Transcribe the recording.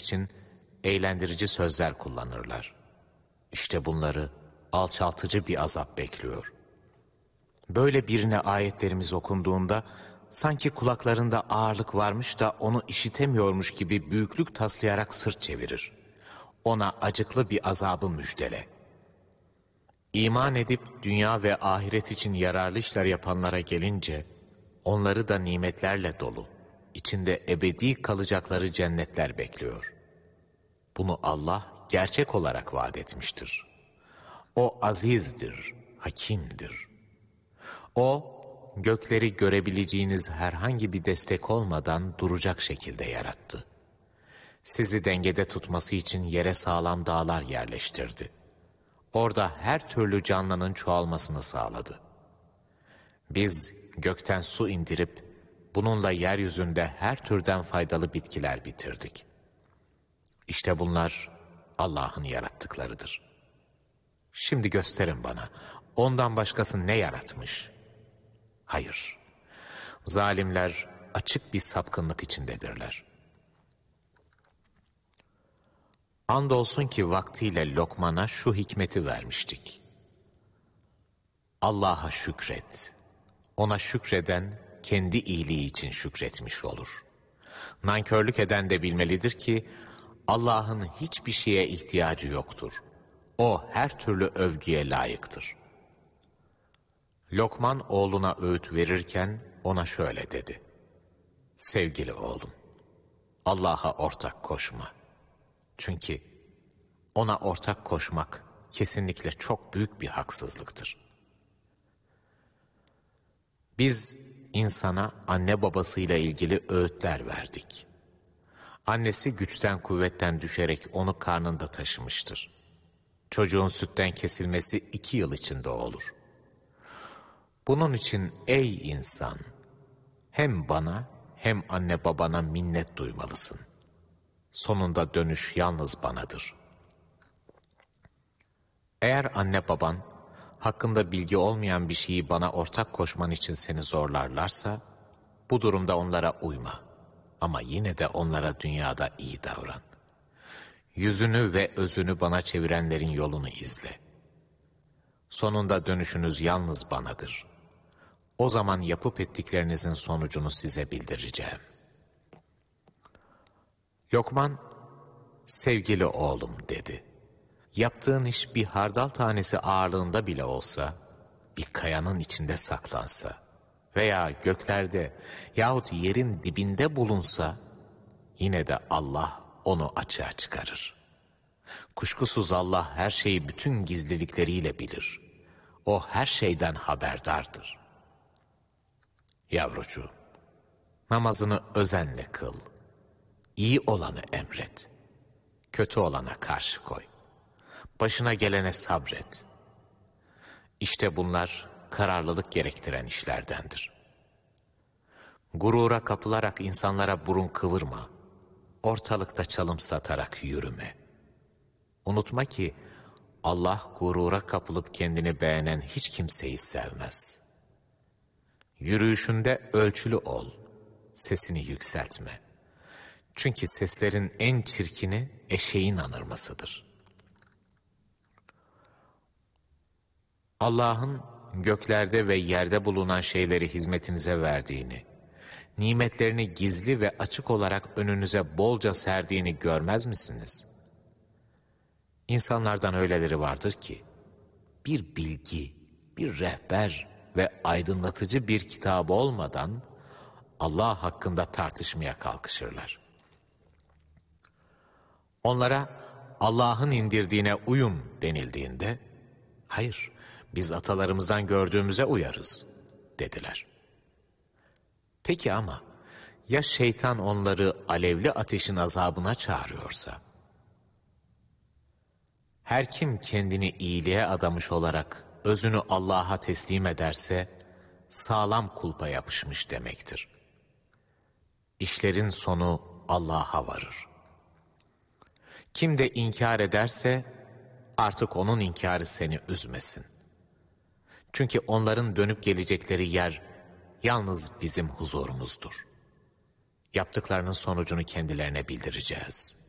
için eğlendirici sözler kullanırlar. İşte bunları alçaltıcı bir azap bekliyor. Böyle birine ayetlerimiz okunduğunda sanki kulaklarında ağırlık varmış da onu işitemiyormuş gibi büyüklük taslayarak sırt çevirir. Ona acıklı bir azabı müjdele. İman edip dünya ve ahiret için yararlı işler yapanlara gelince, onları da nimetlerle dolu, içinde ebedi kalacakları cennetler bekliyor. Bunu Allah gerçek olarak vaat etmiştir. O azizdir, hakimdir. O, gökleri görebileceğiniz herhangi bir destek olmadan duracak şekilde yarattı. Sizi dengede tutması için yere sağlam dağlar yerleştirdi. Orada her türlü canlının çoğalmasını sağladı. Biz gökten su indirip bununla yeryüzünde her türden faydalı bitkiler bitirdik. İşte bunlar Allah'ın yarattıklarıdır. Şimdi gösterin bana, ondan başkası ne yaratmış? Hayır, zalimler açık bir sapkınlık içindedirler. Andolsun ki vaktiyle Lokman'a şu hikmeti vermiştik. Allah'a şükret. Ona şükreden kendi iyiliği için şükretmiş olur. Nankörlük eden de bilmelidir ki Allah'ın hiçbir şeye ihtiyacı yoktur. O her türlü övgüye layıktır. Lokman oğluna öğüt verirken ona şöyle dedi. Sevgili oğlum, Allah'a ortak koşma. Çünkü ona ortak koşmak kesinlikle çok büyük bir haksızlıktır. Biz insana anne babasıyla ilgili öğütler verdik. Annesi güçten kuvvetten düşerek onu karnında taşımıştır. Çocuğun sütten kesilmesi 2 yıl içinde olur. Bunun için ey insan, hem bana hem anne babana minnet duymalısın. Sonunda dönüş yalnız banadır. Eğer anne baban hakkında bilgi olmayan bir şeyi bana ortak koşman için seni zorlarlarsa, bu durumda onlara uyma. Ama yine de onlara dünyada iyi davran. Yüzünü ve özünü bana çevirenlerin yolunu izle. Sonunda dönüşünüz yalnız banadır. O zaman yapıp ettiklerinizin sonucunu size bildireceğim. Lokman, sevgili oğlum dedi. Yaptığın iş bir hardal tanesi ağırlığında bile olsa, bir kayanın içinde saklansa veya göklerde yahut yerin dibinde bulunsa, yine de Allah onu açığa çıkarır. Kuşkusuz Allah her şeyi bütün gizlilikleriyle bilir. O her şeyden haberdardır. Yavrucuğum, namazını özenle kıl. İyi olanı emret. Kötü olana karşı koy. Başına gelene sabret. İşte bunlar kararlılık gerektiren işlerdendir. Gurura kapılarak insanlara burun kıvırma. Ortalıkta çalım satarak yürüme. Unutma ki Allah gurura kapılıp kendini beğenen hiç kimseyi sevmez. Yürüyüşünde ölçülü ol. Sesini yükseltme. Çünkü seslerin en çirkini eşeğin anırmasıdır. Allah'ın göklerde ve yerde bulunan şeyleri hizmetinize verdiğini, nimetlerini gizli ve açık olarak önünüze bolca serdiğini görmez misiniz? İnsanlardan öyleleri vardır ki, bir bilgi, bir rehber ve aydınlatıcı bir kitabı olmadan Allah hakkında tartışmaya kalkışırlar. Onlara Allah'ın indirdiğine uyun denildiğinde, hayır, biz atalarımızdan gördüğümüze uyarız dediler. Peki ama ya şeytan onları alevli ateşin azabına çağırıyorsa? Her kim kendini iyiliğe adamış olarak özünü Allah'a teslim ederse sağlam kulpa yapışmış demektir. İşlerin sonu Allah'a varır. Kim de inkar ederse artık onun inkarı seni üzmesin. Çünkü onların dönüp gelecekleri yer yalnız bizim huzurumuzdur. Yaptıklarının sonucunu kendilerine bildireceğiz.